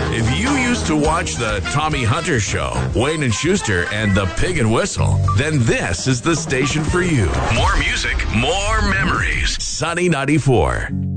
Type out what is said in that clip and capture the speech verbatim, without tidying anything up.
If you used to watch the Tommy Hunter Show, Wayne and Schuster, and the Pig and Whistle, then this is the station for you. More music, more memories. Sunny ninety-four.